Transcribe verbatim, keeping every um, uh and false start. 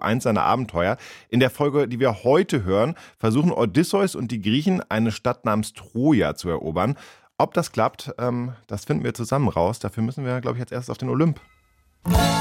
eins seiner Abenteuer. In der Folge, die wir heute hören, versuchen Odysseus und die Griechen eine Stadt namens Troja zu erobern. Ob das klappt, ähm, das finden wir zusammen raus. Dafür müssen wir, glaube ich, jetzt erst auf den Olymp.